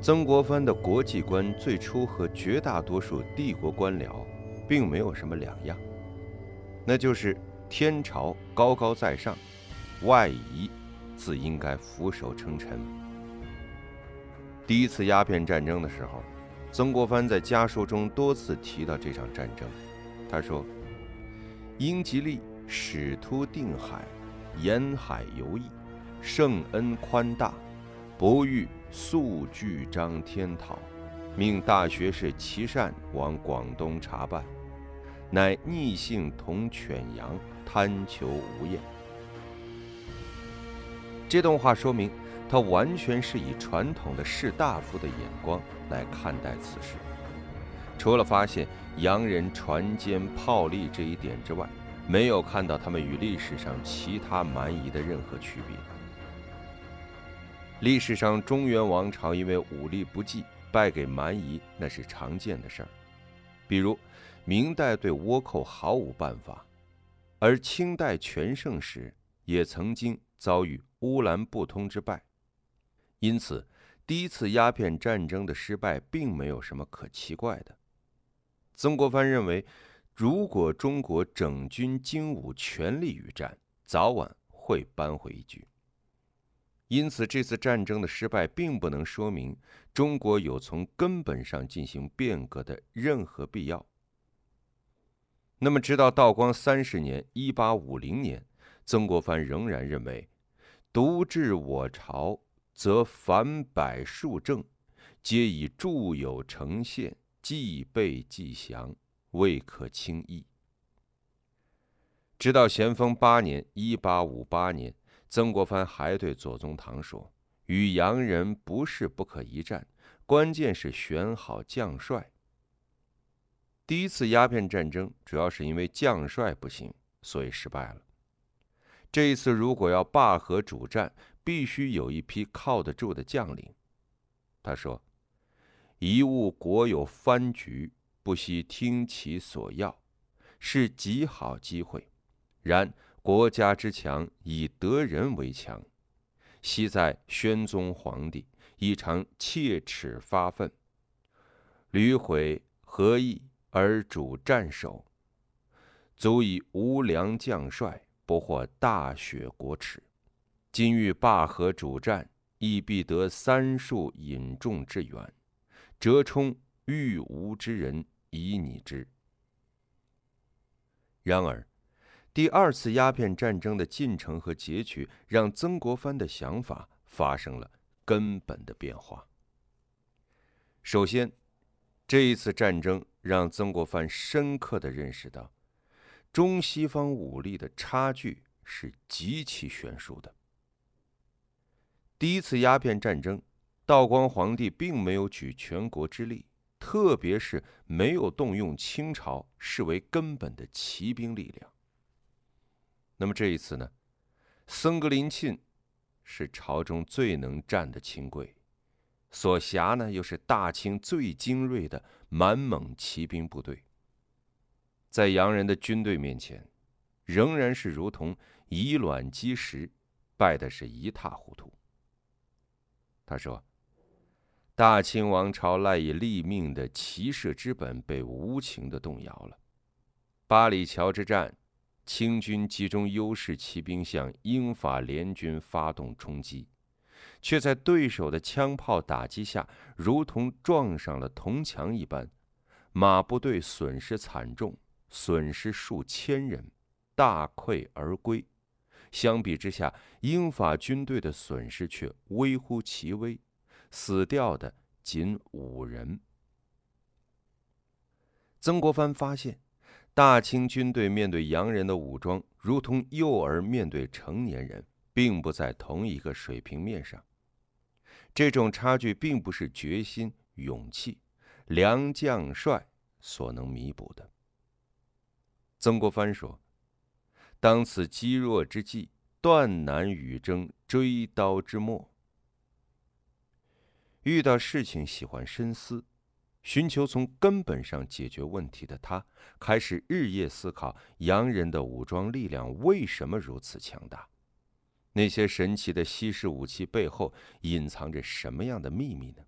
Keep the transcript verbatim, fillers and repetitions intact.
曾国藩的国际观最初和绝大多数帝国官僚并没有什么两样，那就是天朝高高在上，外夷自应该俯首称臣。第一次鸦片战争的时候，曾国藩在家书中多次提到这场战争。他说：“英吉利使突定海，沿海游弋，圣恩宽大，不欲速具张天讨，命大学士琦善往广东查办，乃逆性同犬羊，贪求无厌。”这段话说明，他完全是以传统的士大夫的眼光来看待此事。除了发现洋人船坚炮利这一点之外，没有看到他们与历史上其他蛮夷的任何区别。历史上中原王朝因为武力不济败给蛮夷，那是常见的事儿。比如明代对倭寇毫无办法，而清代全盛时也曾经遭遇乌兰布通之败。因此第一次鸦片战争的失败并没有什么可奇怪的。曾国藩认为，如果中国整军精武全力与战，早晚会扳回一局。因此这次战争的失败并不能说明中国有从根本上进行变革的任何必要。那么直到道光三十年一八五零年，曾国藩仍然认为，独治我朝，则凡百数政，皆以著有成宪，既备既详，未可轻易。直到咸丰八年一八五八年，曾国藩还对左宗棠说：“与洋人不是不可一战，关键是选好将帅。”第一次鸦片战争主要是因为将帅不行，所以失败了。这一次如果要罢河主战，必须有一批靠得住的将领。他说：“一物国有藩局，不惜听其所要，是极好机会。然国家之强，以得人为强。昔在宣宗皇帝，亦常切齿发愤，屡毁何意而主战守，足以无良将帅，不获大雪国耻。今欲罢河主战，亦必得三数引众之远，折冲欲无之人，以拟之。”然而第二次鸦片战争的进程和结局让曾国藩的想法发生了根本的变化。首先，这一次战争让曾国藩深刻地认识到，中西方武力的差距是极其悬殊的。第一次鸦片战争，道光皇帝并没有举全国之力，特别是没有动用清朝视为根本的骑兵力量。那么这一次呢，僧格林沁是朝中最能战的亲贵，所辖呢又是大清最精锐的满蒙骑兵部队，在洋人的军队面前，仍然是如同以卵击石，败的是一塌糊涂。他说：“大清王朝赖以立命的骑射之本被无情地动摇了。八里桥之战，清军集中优势骑兵向英法联军发动冲击，却在对手的枪炮打击下，如同撞上了铜墙一般，马部队损失惨重，损失数千人，大溃而归。相比之下，英法军队的损失却微乎其微，死掉的仅五人。”曾国藩发现，大清军队面对洋人的武装，如同幼儿面对成年人，并不在同一个水平面上。这种差距并不是决心、勇气、良将帅所能弥补的。曾国藩说：“当此积弱之际，断难与争追刀之末。”遇到事情喜欢深思，寻求从根本上解决问题的他，开始日夜思考洋人的武装力量为什么如此强大，那些神奇的西式武器背后隐藏着什么样的秘密呢？